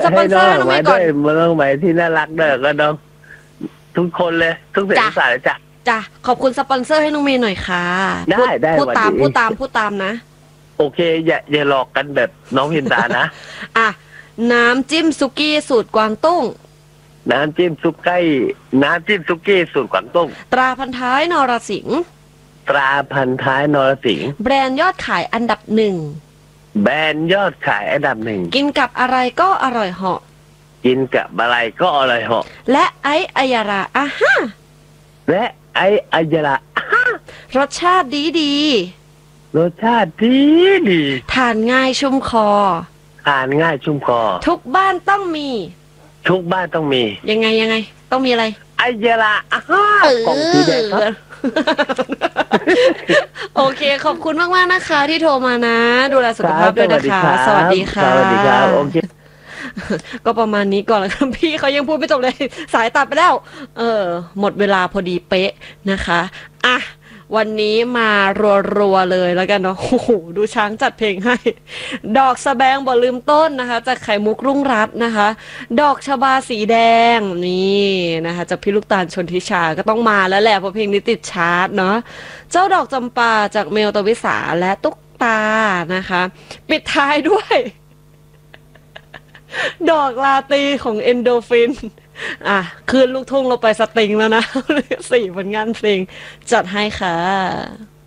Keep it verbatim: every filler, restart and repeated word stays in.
ปอนเซอร์ให้น้องเมย์ก่อนมันต้องหมายที่น่ารักเด้อก็น้องทุกคนเลยทุกเสียงสายจ้ะจ้ะขอบคุณสปอนเซอร์ให้น้องเมย์หน่อยค่ะได้ได้พูดตามพูดตามพูดตามนะโอเคอย่าอย่าหลอกกันแบบน้องพินตานะอ่ะน้ำจิ้มซุกี้สูตรกวางตุ้งน้ำจิ้มซุกี้น้ำจิ้มซุกี้สูตรกวางตุ้งตราพันท้ายนรสิงห์ตราพันท้ายนรสิงห์แบรนด์ยอดขายอันดับหนึ่งแบรนด์ยอดขายอันดับหนึ่งกินกับอะไรก็อร่อยเหาะกินกับอะไรก็อร่อยเหาะและไออัยราอ่ะฮะและไออัยรารสชาติดีดีรสชาติดีดีทานง่ายชุ่มคอทานง่ายชุ่มคอทุกบ้านต้องมีทุกบ้านต้องมียังไงยังไงต้องมีอะไรอัยราอ่ะฮะกล่องสีแดงครับโอเคขอบคุณมากๆนะคะที่โทรมานะดูแลสุขภาพด้วยนะคะสวัสดีค่ะสวัสดีครับโอเคก็ประมาณนี้ก่อนแล้วกันพี่เขายังพูดไม่จบเลยสายตัดไปแล้วเออหมดเวลาพอดีเป๊ะนะคะอ่ะวันนี้มารัวๆเลยแล้วกันเนาะโอ้โหดูช้างจัดเพลงให้ดอกสะแบงบ่ลืมต้นนะคะจากไข่มุกรุ่งรัตน์นะคะ ดอกชบาสีแดงนี่นะคะจากพี่ลูกตาลชนทิชาก็ต้องมาแล้วแหละเพราะเพลงนี้ติดชาร์ตเนาะเจ้าดอกจำปาจากเมลตวิสาและตุ๊กตานะคะปิดท้ายด้วยดอกลาตีของเอนโดฟินอ่ะคืนลูกทุ่งเราไปสตริงแล้วนะสี่ผลงานเพลงจัดให้ค่ะ